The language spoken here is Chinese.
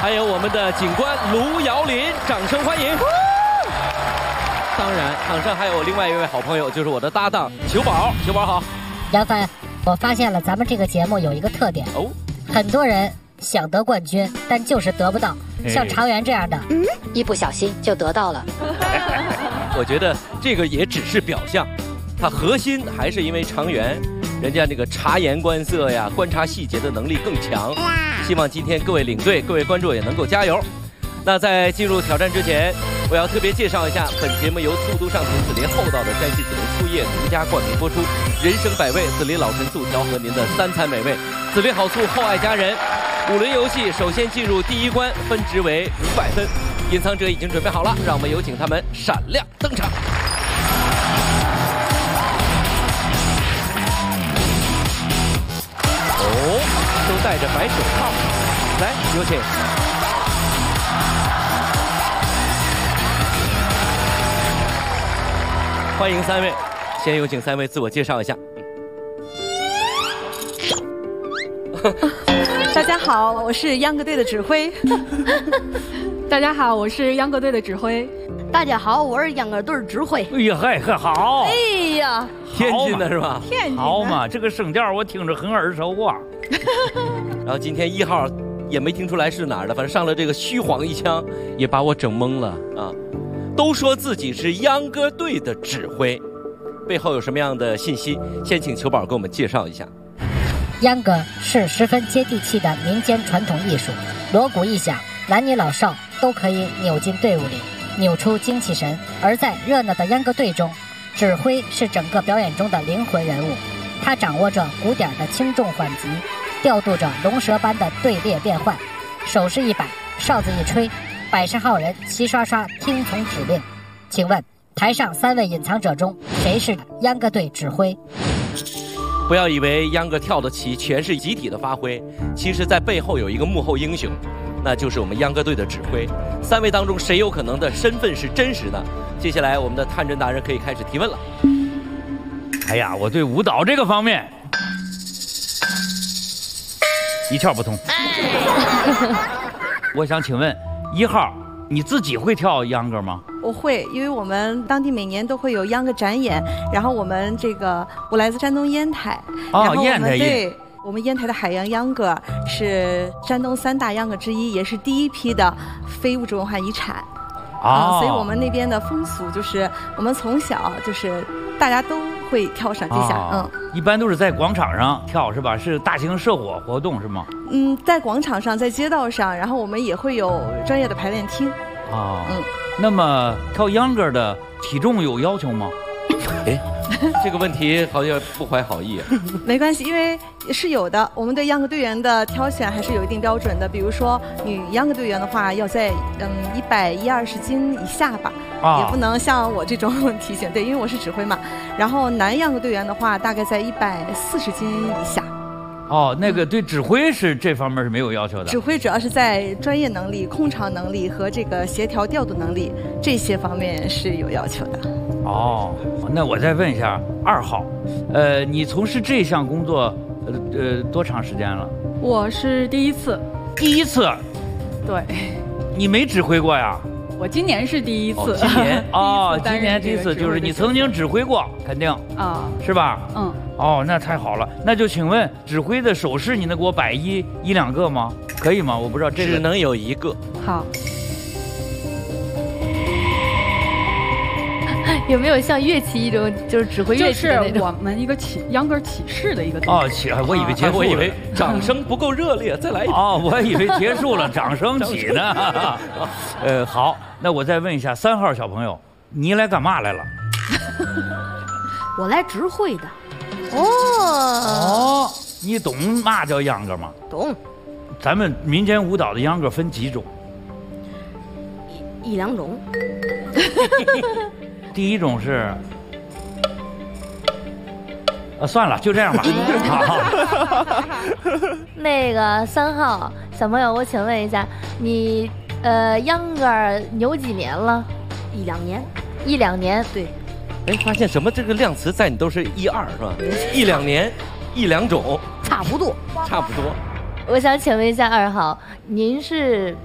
还有我们的警官卢瑶林，掌声欢迎。当然，场上还有另外一位好朋友，就是我的搭档球宝。球宝好。 杨帆，我发现了咱们这个节目有一个特点哦，很多人想得冠军，但就是得不到，像常源这样的， 一不小心就得到了。 我觉得这个也只是表象，它核心还是因为常源，人家这个察言观色呀，观察细节的能力更强。希望今天各位领队、各位观众也能够加油。那在进入挑战之前，我要特别介绍一下，本节目由速都上乘紫林厚道的山西紫林醋业独家冠名播出，人生百味，紫林老陈醋调和您的三餐美味，紫林好醋厚爱家人。5轮游戏首先进入第一关，分值为500分，隐藏者已经准备好了，让我们有请他们闪亮登场。哦，都戴着白手套，来，有请。欢迎3位，先有请3位自我介绍一下。 大家好，我是秧歌队的指挥。 大家好，我是秧歌队的指挥。 大家好，我是秧歌队指挥。 哎呀，嗨，好！ 哎呀， 天津的是吧？ 天津的。 好嘛，这个声调我听着很耳熟啊。 然后今天1号也没听出来是哪儿的，反正上了这个虚晃一枪，也把我整懵了啊！都说自己是秧歌队的指挥，背后有什么样的信息？先请球宝给我们介绍一下。 秧歌是十分接地气的民间传统艺术，锣鼓一响，男女老少都可以扭进队伍里，扭出精气神。而在热闹的秧歌队中，指挥是整个表演中的灵魂人物，他掌握着鼓点的轻重缓急，调度着龙蛇般的队列变换，手势一摆，哨子一吹，百十号人齐刷刷听从指令。请问台上3位隐藏者中，谁是秧歌队指挥？ 不要以为秧歌跳得起全是集体的发挥，其实在背后有一个幕后英雄，那就是我们秧歌队的指挥。3位当中谁有可能的身份是真实的？接下来我们的探针达人可以开始提问了。 哎呀，我对舞蹈这个方面一窍不通。我想请问1号，你自己会跳秧歌吗？ 我会，因为我们当地每年都会有秧歌展演，然后我们我来自山东烟台，然后烟台对。我们烟台的海洋秧歌是山东3大秧歌之一，也是第一批的非物质文化遗产。所以我们那边的风俗就是我们从小就是大家都会跳上地下。 一般都是在广场上跳是吧？是大型社火活动是吗？ 在广场上，在街道上，然后我们也会有专业的排练厅。 那么跳秧歌的体重有要求吗？ 哎，这个问题好像不怀好意啊。 没关系，因为是有的。我们对秧歌队员的挑选还是有一定标准的。比如说女秧歌队员的话，要在120斤以下吧，也不能像我这种体型。对，因为我是指挥嘛。然后男秧歌队员的话，大概在140斤以下。 那个对指挥是这方面是没有要求的。 指挥主要是在专业能力、控场能力和这个协调调度能力这些方面是有要求的。 那我再问一下2号，你从事这项工作多长时间了？ 我是第一次。 第一次？ 对。 你没指挥过呀？ 我今年是第一次。 今年今年第一次，就是你曾经指挥过，肯定是吧？那太好了。那就请问指挥的手势你能给我摆一两个吗？可以吗？我不知道这个只能有1个。 好。 有没有像乐器一种就是指挥乐器的那种？ 就是我们一个秧歌起势的一个动作。 我以为结束了， 我以为掌声不够热烈，再来一遍。 我以为结束了，掌声起呢。好，那我再问一下3号小朋友，你来干嘛来了？ 我来指挥的。 你懂嘛叫秧歌吗？ 懂。 咱们民间舞蹈的秧歌分几种？ 一两种。 第一种是，算了，就这样吧。 那个3号小朋友，我请问一下，你秧歌扭几年了？1、2年。1、2年，对。 哎，发现什么这个量词在你都是1、2是吧？1、2年，1、2种， 差不多。 差不多。 我想请问一下2号，您是